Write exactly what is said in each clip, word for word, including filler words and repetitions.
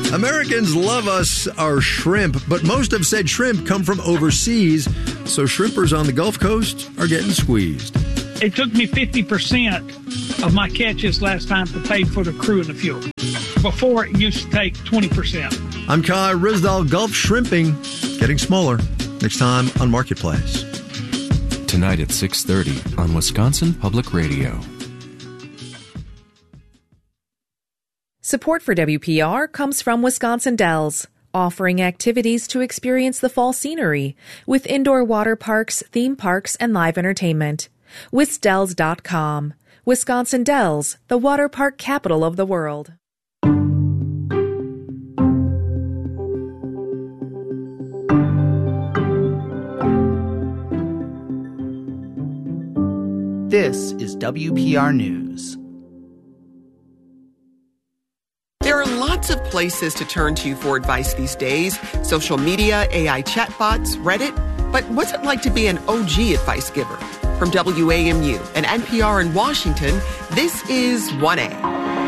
Americans love us our shrimp, but most have said shrimp come from overseas, so shrimpers on the Gulf Coast are getting squeezed. It took me fifty percent of my catches last time to pay for the crew and the fuel. Before, it used to take twenty percent. I'm Kai Risdall. Gulf shrimping getting smaller. Next time on Marketplace. Tonight at six thirty on Wisconsin Public Radio. Support for W P R comes from Wisconsin Dells, offering activities to experience the fall scenery with indoor water parks, theme parks, and live entertainment. Wisdells dot com. Wisconsin Dells, the water park capital of the world. This is W P R News. There are lots of places to turn to for advice these days. Social media, A I chatbots, Reddit. But what's it like to be an O G advice giver? From W A M U and N P R in Washington, this is one A.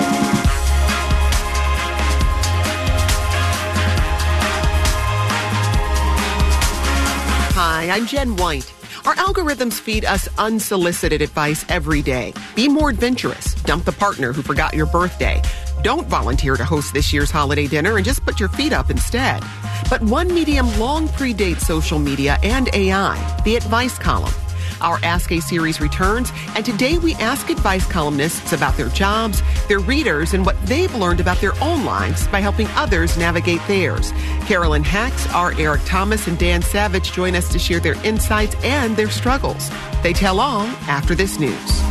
Hi, I'm Jen White. Our algorithms feed us unsolicited advice every day. Be more adventurous. Dump the partner who forgot your birthday. Don't volunteer to host this year's holiday dinner and just put your feet up instead. But one medium long predates social media and A I, the Advice Column. Our Ask A series returns, and today we ask advice columnists about their jobs, their readers, and what they've learned about their own lives by helping others navigate theirs. Carolyn Hacks, R. Eric Thomas, and Dan Savage join us to share their insights and their struggles. They tell all after this news.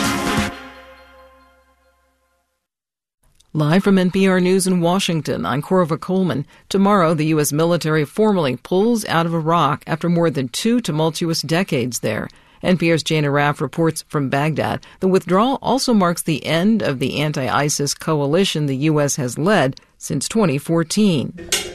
Live from N P R News in Washington, I'm Corva Coleman. Tomorrow, the U S military formally pulls out of Iraq after more than two tumultuous decades there. N P R's Jana Raff reports from Baghdad. The withdrawal also marks the end of the anti-ISIS coalition the U S has led since twenty fourteen.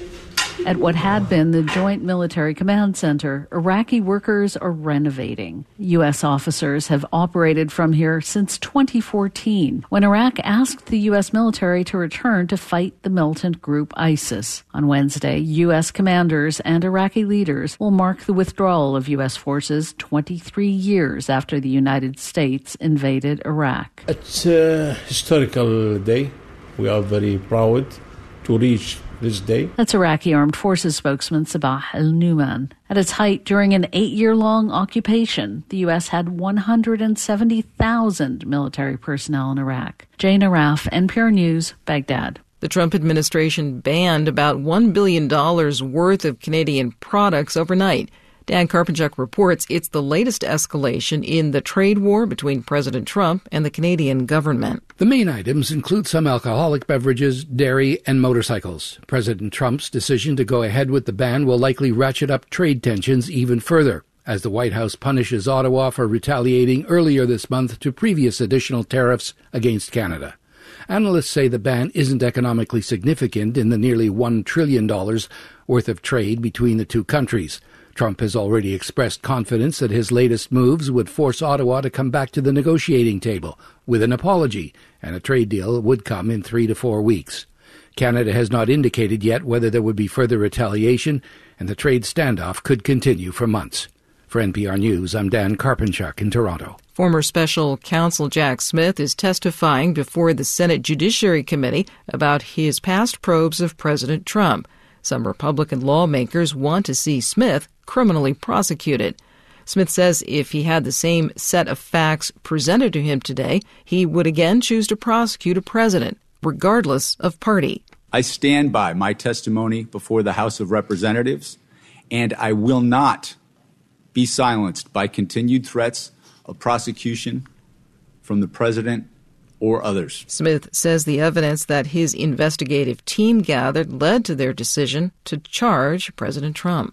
At what had been the Joint Military Command Center, Iraqi workers are renovating. U S officers have operated from here since twenty fourteen, when Iraq asked the U S military to return to fight the militant group ISIS. On Wednesday, U S commanders and Iraqi leaders will mark the withdrawal of U S forces twenty-three years after the United States invaded Iraq. It's a historical day. We are very proud to reach this day. That's Iraqi Armed Forces spokesman Sabah al-Numan. At its height, during an eight-year-long occupation, the U S had one hundred seventy thousand military personnel in Iraq. Jana Raff, N P R News, Baghdad. The Trump administration banned about one billion dollars worth of Canadian products overnight. Dan Karpenchuk reports it's the latest escalation in the trade war between President Trump and the Canadian government. The main items include some alcoholic beverages, dairy, and motorcycles. President Trump's decision to go ahead with the ban will likely ratchet up trade tensions even further, as the White House punishes Ottawa for retaliating earlier this month to previous additional tariffs against Canada. Analysts say the ban isn't economically significant in the nearly one trillion dollars worth of trade between the two countries. Trump has already expressed confidence that his latest moves would force Ottawa to come back to the negotiating table with an apology, and a trade deal would come in three to four weeks. Canada has not indicated yet whether there would be further retaliation, and the trade standoff could continue for months. For N P R News, I'm Dan Karpenchuk in Toronto. Former Special Counsel Jack Smith is testifying before the Senate Judiciary Committee about his past probes of President Trump. Some Republican lawmakers want to see Smith criminally prosecuted. Smith says if he had the same set of facts presented to him today, he would again choose to prosecute a president, regardless of party. I stand by my testimony before the House of Representatives, and I will not be silenced by continued threats of prosecution from the president or others. Smith says the evidence that his investigative team gathered led to their decision to charge President Trump.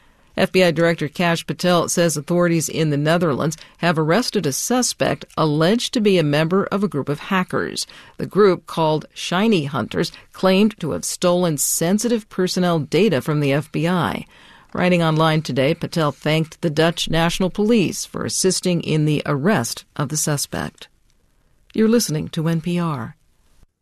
F B I Director Kash Patel says authorities in the Netherlands have arrested a suspect alleged to be a member of a group of hackers. The group, called Shiny Hunters, claimed to have stolen sensitive personnel data from the F B I. Writing online today, Patel thanked the Dutch National Police for assisting in the arrest of the suspect. You're listening to N P R.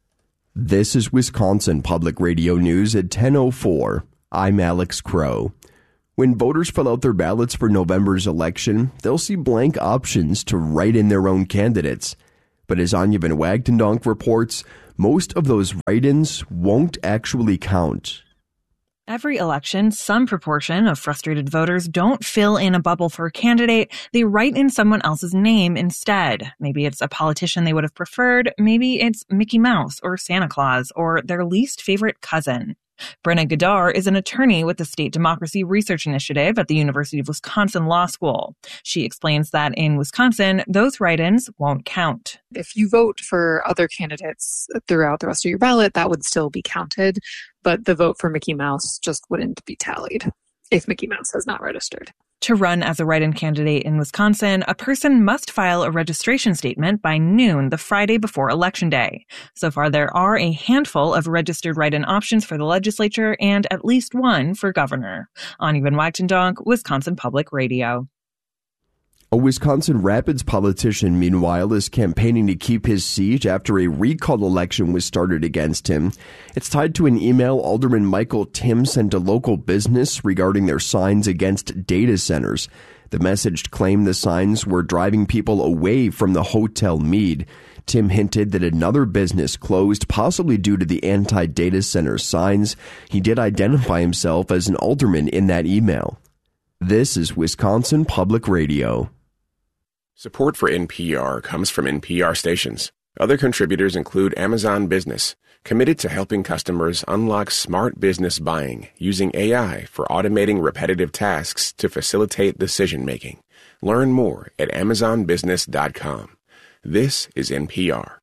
This is Wisconsin Public Radio News at ten oh four. I'm Alex Crow. When voters fill out their ballots for November's election, they'll see blank options to write in their own candidates. But as Anya Van Wagtendonk reports, most of those write-ins won't actually count. Every election, some proportion of frustrated voters don't fill in a bubble for a candidate. They write in someone else's name instead. Maybe it's a politician they would have preferred. Maybe it's Mickey Mouse or Santa Claus or their least favorite cousin. Brenna Gadar is an attorney with the State Democracy Research Initiative at the University of Wisconsin Law School. She explains that in Wisconsin, those write-ins won't count. If you vote for other candidates throughout the rest of your ballot, that would still be counted, but the vote for Mickey Mouse just wouldn't be tallied if Mickey Mouse has not registered. To run as a write-in candidate in Wisconsin, a person must file a registration statement by noon the Friday before Election Day. So far, there are a handful of registered write-in options for the legislature and at least one for governor. Anya Van Wagtendonk, Wisconsin Public Radio. A Wisconsin Rapids politician, meanwhile, is campaigning to keep his seat after a recall election was started against him. It's tied to an email Alderman Michael Tim sent to local business regarding their signs against data centers. The message claimed the signs were driving people away from the Hotel Mead. Tim hinted that another business closed, possibly due to the anti-data center signs. He did identify himself as an alderman in that email. This is Wisconsin Public Radio. Support for N P R comes from N P R stations. Other contributors include Amazon Business, committed to helping customers unlock smart business buying using A I for automating repetitive tasks to facilitate decision-making. Learn more at amazon business dot com. This is N P R.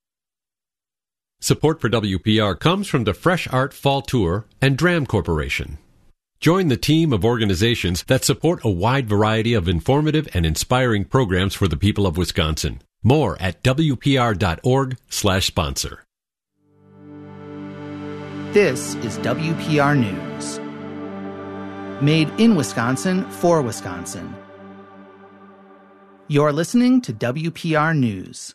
Support for W P R comes from the Fresh Art Fall Tour and Dram Corporation. Join the team of organizations that support a wide variety of informative and inspiring programs for the people of Wisconsin. More at W P R dot org slash sponsor. This is W P R News. Made in Wisconsin for Wisconsin. You're listening to W P R News.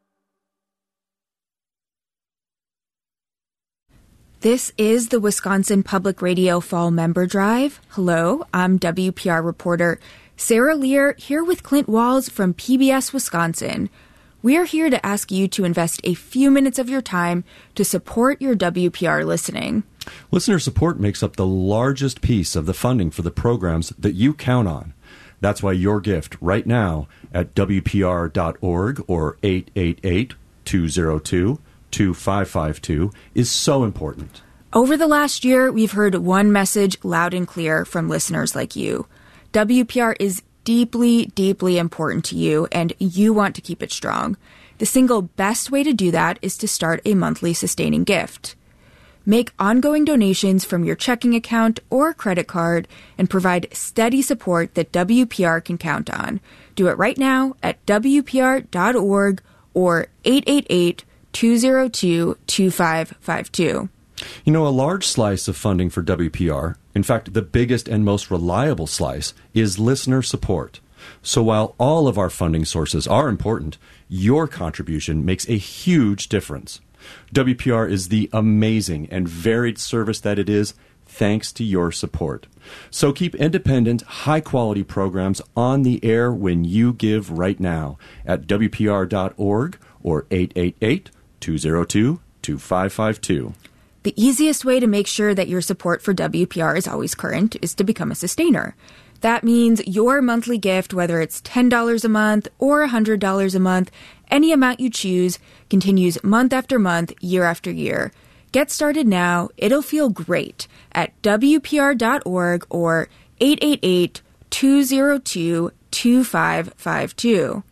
This is the Wisconsin Public Radio Fall Member Drive. Hello, I'm W P R reporter Sarah Lear here with Clint Walls from P B S Wisconsin. We're here to ask you to invest a few minutes of your time to support your W P R listening. Listener support makes up the largest piece of the funding for the programs that you count on. That's why your gift right now at W P R dot org or eight eight eight, two oh two, two five five two is so important. Over the last year, we've heard one message loud and clear from listeners like you. W P R is deeply, deeply important to you, and you want to keep it strong. The single best way to do that is to start a monthly sustaining gift. Make ongoing donations from your checking account or credit card and provide steady support that W P R can count on. Do it right now at W P R dot org or eight eight eight, two oh two, two five five two. You know, a large slice of funding for W P R, in fact, the biggest and most reliable slice, is listener support. So while all of our funding sources are important, your contribution makes a huge difference. W P R is the amazing and varied service that it is, thanks to your support. So keep independent, high-quality programs on the air when you give right now at W P R dot org or eight eight eight, two oh two, two five five two. The easiest way to make sure that your support for W P R is always current is to become a sustainer. That means your monthly gift, whether it's ten dollars a month or one hundred dollars a month, any amount you choose, continues month after month, year after year. Get started now. It'll feel great at W P R dot org or eight eight eight, two oh two, two five five two.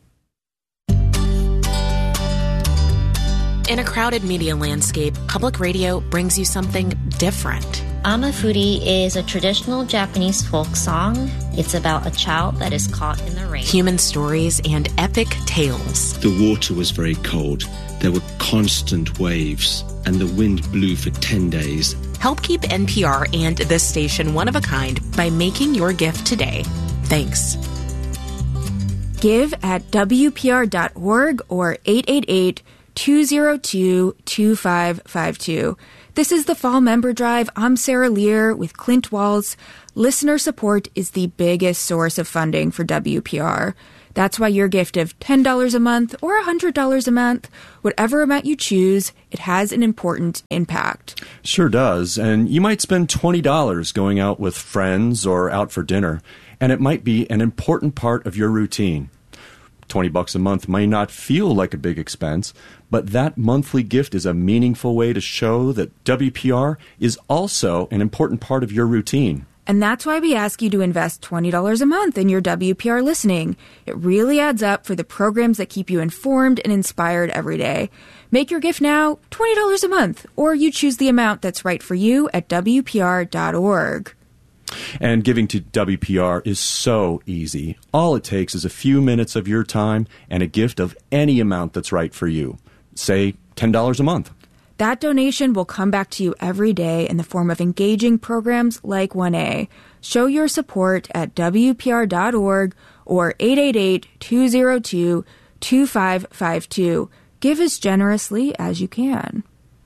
In a crowded media landscape, public radio brings you something different. Amafuri is a traditional Japanese folk song. It's about a child that is caught in the rain. Human stories and epic tales. The water was very cold. There were constant waves, and the wind blew for ten days. Help keep N P R and this station one of a kind by making your gift today. Thanks. Give at W P R dot org or eight eight eight, two zero two, two five five two. This is the Fall Member Drive. I'm Sarah Lear with Clint Waltz. Listener support is the biggest source of funding for W P R. That's why your gift of ten dollars a month or one hundred dollars a month, whatever amount you choose, it has an important impact. Sure does. And you might spend twenty dollars going out with friends or out for dinner, and it might be an important part of your routine. twenty bucks a month may not feel like a big expense, but that monthly gift is a meaningful way to show that W P R is also an important part of your routine. And that's why we ask you to invest twenty dollars a month in your W P R listening. It really adds up for the programs that keep you informed and inspired every day. Make your gift now, twenty dollars a month, or you choose the amount that's right for you at W P R dot org. And giving to W P R is so easy. All it takes is a few minutes of your time and a gift of any amount that's right for you. Say ten dollars a month. That donation will come back to you every day in the form of engaging programs like one A. Show your support at W P R dot org or eight eight eight, two zero two, two five five two. Give as generously as you can.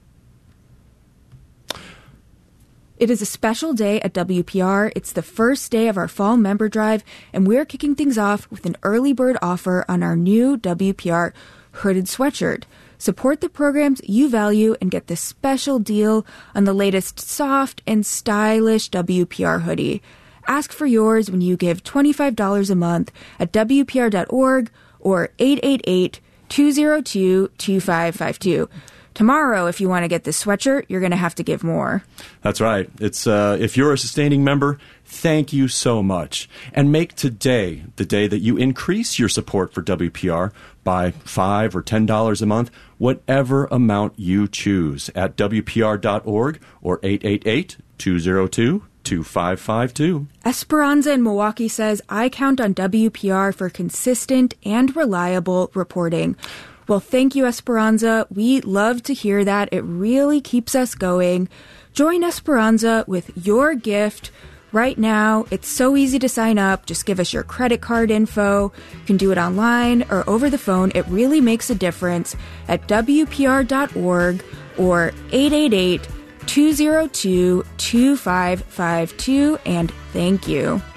It is a special day at W P R. It's the first day of our Fall Member Drive, and we're kicking things off with an early bird offer on our new W P R hooded sweatshirt. Support the programs you value and get this special deal on the latest soft and stylish W P R hoodie. Ask for yours when you give twenty-five dollars a month at W P R dot org or eight eight eight, two zero two, two five five two. Tomorrow, if you want to get this sweatshirt, you're going to have to give more. That's right. It's uh, if you're a sustaining member, thank you so much. And make today the day that you increase your support for W P R by five dollars or ten dollars a month, whatever amount you choose at W P R dot org or eight eight eight, two zero two, two five five two. Esperanza in Milwaukee says, I count on W P R for consistent and reliable reporting. Well, thank you, Esperanza. We love to hear that. It really keeps us going. Join Esperanza with your gift right now. It's so easy to sign up. Just give us your credit card info. You can do it online or over the phone. It really makes a difference at W P R dot org or eight eight eight, two zero two, two five five two. And thank you.